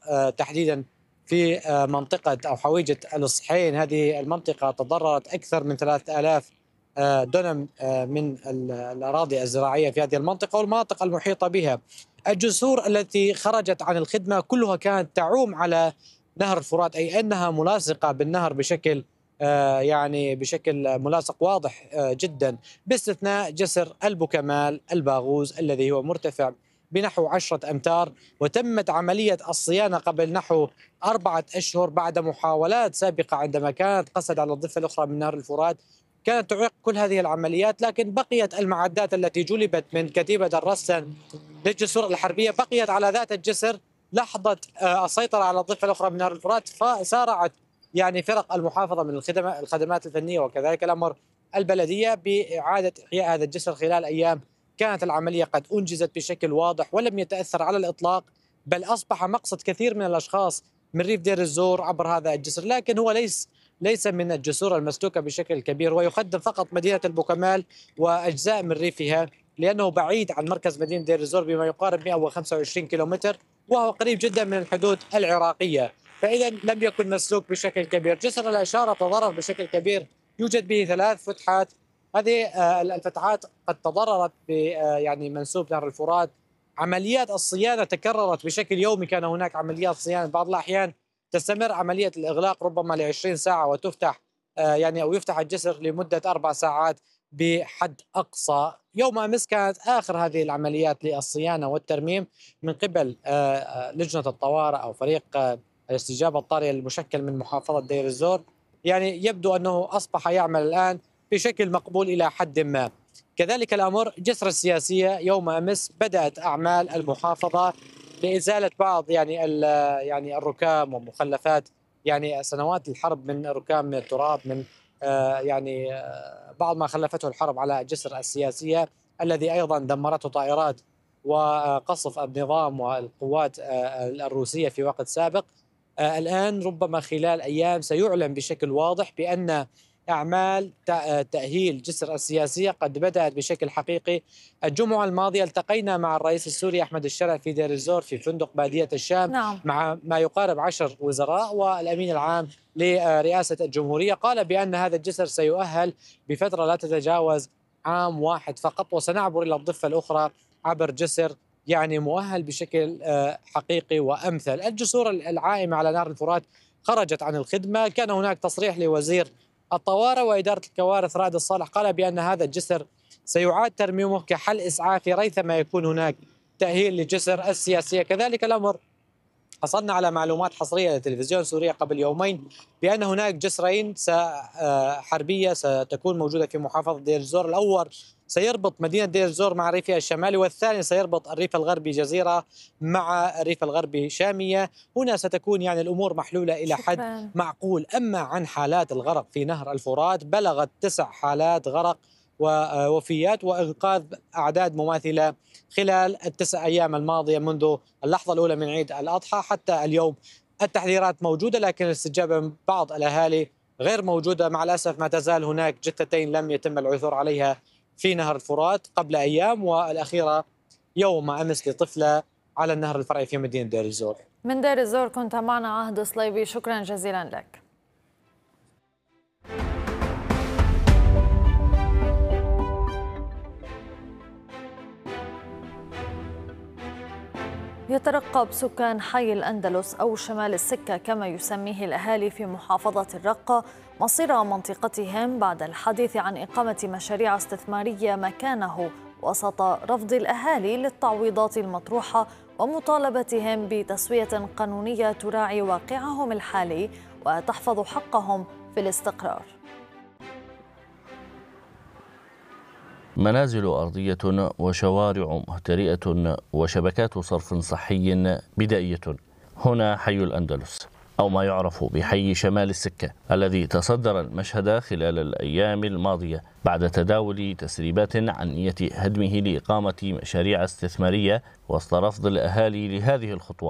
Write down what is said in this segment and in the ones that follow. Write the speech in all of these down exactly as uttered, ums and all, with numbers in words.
تحديدا في منطقة أو حويجة الصحين. هذه المنطقة تضررت أكثر من ثلاثة آلاف دونم من الأراضي الزراعية في هذه المنطقة والمناطق المحيطة بها. الجسور التي خرجت عن الخدمة كلها كانت تعوم على نهر الفرات، أي أنها ملاصقة بالنهر بشكل يعني بشكل ملاصق واضح جدا، باستثناء جسر البوكمال الباغوز الذي هو مرتفع بنحو عشرة أمتار، وتمت عملية الصيانة قبل نحو أربعة أشهر بعد محاولات سابقة عندما كانت قصد على الضفة الأخرى من نهر الفرات. كانت تعيق كل هذه العمليات، لكن بقيت المعدات التي جلبت من كتيبة الرسن للجسور الحربية بقيت على ذات الجسر لحظة السيطرة على الضفة الأخرى من نهر الفرات، فسارعت يعني فرق المحافظة من الخدمات الفنية وكذلك الأمر البلدية بإعادة إحياء هذا الجسر خلال أيام كانت العملية قد أنجزت بشكل واضح ولم يتأثر على الإطلاق، بل أصبح مقصد كثير من الأشخاص من ريف دير الزور عبر هذا الجسر. لكن هو ليس ليس من الجسور المسلوكة بشكل كبير، ويخدم فقط مدينة البوكمال وأجزاء من ريفها، لأنه بعيد عن مركز مدينة دير الزور بما يقارب مئة وخمسة وعشرين كيلومتر، وهو قريب جدا من الحدود العراقية، فإذا لم يكن مسلوك بشكل كبير. جسر الإشارة تضرر بشكل كبير، يوجد به ثلاث فتحات. هذه الفتحات قد تضررت ب يعني منسوب نهر الفرات. عمليات الصيانة تكررت بشكل يومي، كان هناك عمليات صيانة، بعض الأحيان تستمر عملية الإغلاق ربما لعشرين ساعة وتفتح يعني أو يفتح الجسر لمدة أربع ساعات بحد أقصى. يوم أمس كانت آخر هذه العمليات للصيانة والترميم من قبل لجنة الطوارئ أو فريق الاستجابة الطارئة المشكل من محافظة دير الزور. يعني يبدو أنه أصبح يعمل الآن بشكل مقبول إلى حد ما. كذلك الأمر جسر السياسية، يوم أمس بدأت أعمال المحافظة لإزالة بعض يعني يعني الركام ومخلفات يعني سنوات الحرب من ركام من التراب من آه يعني آه بعض ما خلفته الحرب على جسر السياسية الذي أيضا دمرته طائرات وقصف النظام والقوات آه الروسية في وقت سابق. آه الآن ربما خلال أيام سيعلن بشكل واضح بأن أعمال تأهيل جسر السياسية قد بدأت بشكل حقيقي. الجمعة الماضية التقينا مع الرئيس السوري أحمد الشرع في دير الزور في فندق بادية الشام، نعم. مع ما يقارب عشر وزراء والأمين العام لرئاسة الجمهورية. قال بأن هذا الجسر سيؤهل بفترة لا تتجاوز عام واحد فقط، وسنعبر إلى الضفة الأخرى عبر جسر يعني مؤهل بشكل حقيقي وأمثل. الجسور العائمة على نهر الفرات خرجت عن الخدمة. كان هناك تصريح لوزير الطوارئ وإدارة الكوارث رائد الصالح، قال بأن هذا الجسر سيعاد ترميمه كحل إسعافي ريثما يكون هناك تأهيل لجسر السياسية. كذلك الأمر حصلنا على معلومات حصرية لتلفزيون سوريا قبل يومين بأن هناك جسرين حربية ستكون موجودة في محافظة دير الزور. الأول سيربط مدينة دير الزور مع ريفها الشمالي، والثاني سيربط الريف الغربي جزيرة مع الريف الغربي شامية. هنا ستكون يعني الأمور محلولة إلى حد شكرا. معقول. أما عن حالات الغرق في نهر الفرات بلغت تسع حالات غرق ووفيات وإنقاذ أعداد مماثلة خلال التسع أيام الماضية منذ اللحظة الأولى من عيد الأضحى حتى اليوم. التحذيرات موجودة لكن الاستجابة من بعض الأهالي غير موجودة. مع الأسف ما تزال هناك جثتين لم يتم العثور عليها في نهر الفرات قبل أيام، والأخيرة يوم أمس لطفلة على النهر الفرعي في مدينة دير الزور. من دير الزور كنت معنا عهد صليبي، شكرا جزيلا لك. يترقب سكان حي الأندلس أو شمال السكة كما يسميه الأهالي في محافظة الرقة مصير منطقتهم بعد الحديث عن إقامة مشاريع استثمارية مكانه وسط رفض الأهالي للتعويضات المطروحة ومطالبتهم بتسوية قانونية تراعي واقعهم الحالي وتحفظ حقهم في الاستقرار. منازل أرضية وشوارع مهترئة وشبكات صرف صحي بدائية. هنا حي الأندلس أو ما يعرف بحي شمال السكة الذي تصدر المشهد خلال الأيام الماضية بعد تداول تسريبات عن نية هدمه لإقامة مشاريع استثمارية وسط رفض الأهالي لهذه الخطوة.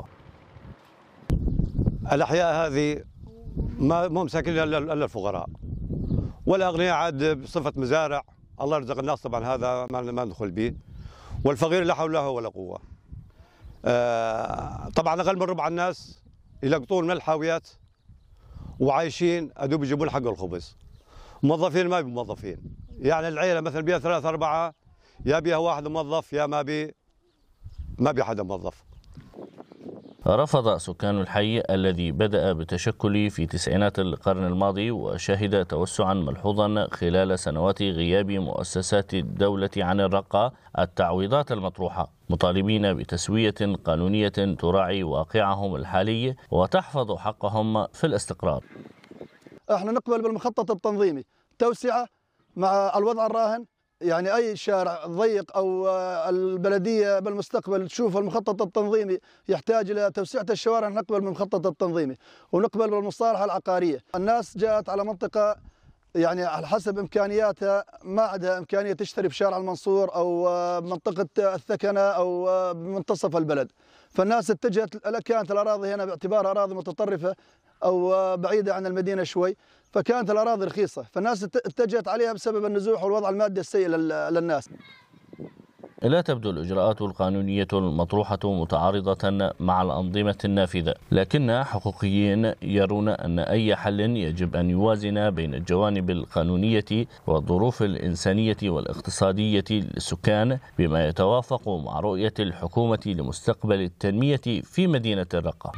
الأحياء هذه ما مو مساكن إلا الفقراء، والأغنياء عاد بصفة مزارع. الله يرزق الناس طبعا، هذا ما ندخل به، والفقير لا حول له ولا قوة. آه طبعا أقل من ربع الناس يلقطون من الحاويات وعايشين ادوب يجيبون حق الخبز. موظفين ما موظفين، يعني العيله مثلا بيها ثلاثة أربعة، يا بيها واحد موظف يا ما بي ما بي حدا موظف. رفض سكان الحي الذي بدأ بالتشكل في تسعينات القرن الماضي وشهد توسعا ملحوظا خلال سنوات غياب مؤسسات الدولة عن الرقة التعويضات المطروحة، مطالبين بتسوية قانونية تراعي واقعهم الحالي وتحفظ حقهم في الاستقرار. احنا نقبل بالمخطط التنظيمي توسعة مع الوضع الراهن، يعني أي شارع ضيق أو البلدية بالمستقبل تشوف المخطط التنظيمي يحتاج إلى توسعة الشوارع، نقبل بالمخطط التنظيمي ونقبل بالمصالحة العقارية. الناس جاءت على منطقة يعني على حسب إمكانياتها، ما عندها إمكانية تشتري في شارع المنصور أو منطقة الثكنة أو بمنتصف البلد، فالناس اتجهت، كانت الأراضي هنا باعتبارها أراضي متطرفة أو بعيدة عن المدينة شوي، فكانت الأراضي رخيصة، فالناس اتجهت عليها بسبب النزوح والوضع المادي السيء للناس. لا تبدو الإجراءات القانونية المطروحة متعارضة مع الأنظمة النافذة، لكن حقوقيين يرون أن أي حل يجب أن يوازن بين الجوانب القانونية والظروف الإنسانية والاقتصادية للسكان بما يتوافق مع رؤية الحكومة لمستقبل التنمية في مدينة الرقة.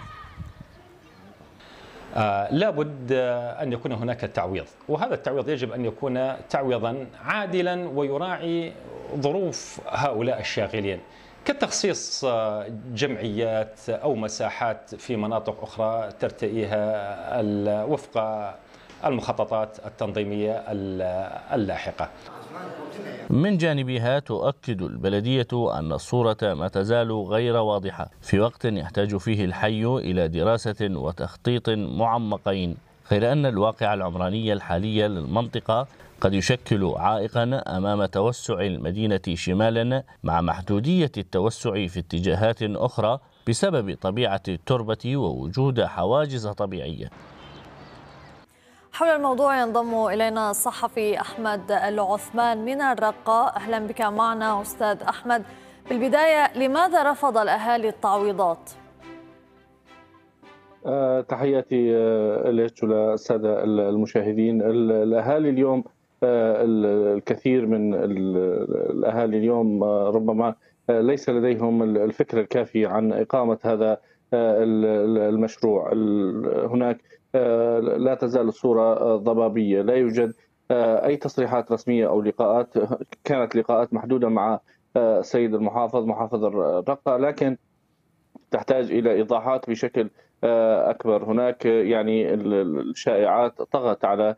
آه لابد آه أن يكون هناك تعويض، وهذا التعويض يجب أن يكون تعويضا عادلا ويراعي ظروف هؤلاء الشاغلين، كتخصيص آه جمعيات أو مساحات في مناطق أخرى ترتئيها وفق المخططات التنظيمية اللاحقة. من جانبها تؤكد البلدية أن الصورة ما تزال غير واضحة في وقت يحتاج فيه الحي إلى دراسة وتخطيط معمقين، غير أن الواقع العمراني الحالي للمنطقة قد يشكل عائقا أمام توسع المدينة شمالا مع محدودية التوسع في اتجاهات أخرى بسبب طبيعة التربة ووجود حواجز طبيعية. حول الموضوع ينضم إلينا الصحفي أحمد العثمان من الرقة. أهلا بك معنا أستاذ أحمد. بالبداية، لماذا رفض الأهالي التعويضات؟ أه تحياتي لك وللسادة المشاهدين. الأهالي اليوم أه الكثير من الأهالي اليوم أه ربما ليس لديهم الفكر الكافي عن إقامة هذا المشروع. هناك لا تزال الصورة ضبابية، لا يوجد أي تصريحات رسمية أو لقاءات، كانت لقاءات محدودة مع السيد المحافظ محافظ الرقة، لكن تحتاج إلى إيضاحات بشكل أكبر. هناك يعني الشائعات طغت على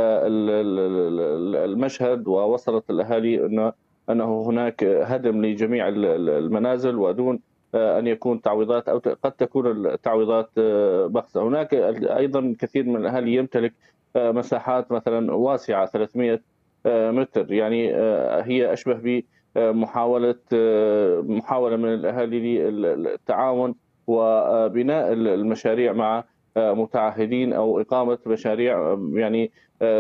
المشهد ووصلت الأهالي أنه أنه هناك هدم لجميع المنازل ودون أن يكون تعويضات أو قد تكون التعويضات بخسة. هناك أيضا كثير من الأهالي يمتلك مساحات مثلا واسعة ثلاثمئة متر، يعني هي أشبه بمحاولة محاولة من الأهالي للتعاون وبناء المشاريع مع متعهدين أو إقامة مشاريع، يعني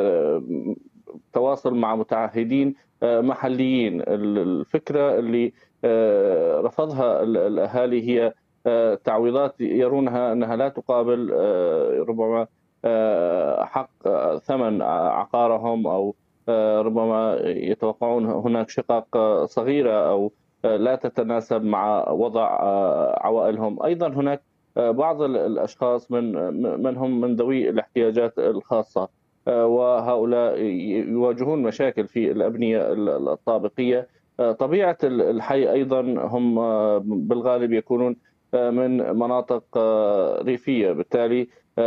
تواصل مع متعهدين محليين. الفكرة اللي رفضها الأهالي هي تعويضات يرونها أنها لا تقابل ربما حق ثمن عقارهم، أو ربما يتوقعون هناك شقق صغيرة أو لا تتناسب مع وضع عوائلهم. أيضا هناك بعض الأشخاص من من هم من ذوي الاحتياجات الخاصة، وهؤلاء يواجهون مشاكل في الأبنية الطابقية. طبيعة الحي أيضا هم بالغالب يكونون من مناطق ريفية، بالتالي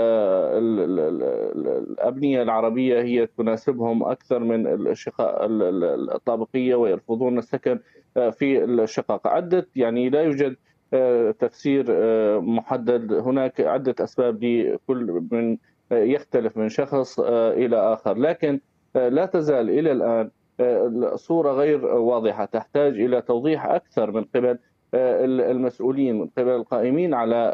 الأبنية العربية هي تناسبهم أكثر من الشقق الطابقية ويرفضون السكن في الشقق. عدة يعني لا يوجد تفسير محدد، هناك عدة أسباب لكل من يختلف من شخص إلى آخر، لكن لا تزال إلى الآن الصورة غير واضحة، تحتاج إلى توضيح أكثر من قبل المسؤولين، من قبل القائمين على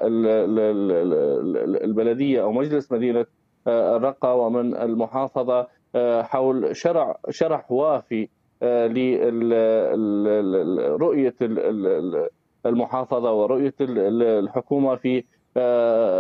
البلدية أو مجلس مدينة الرقة ومن المحافظة حول شرع شرح وافي لرؤية المحافظة ورؤية الحكومة في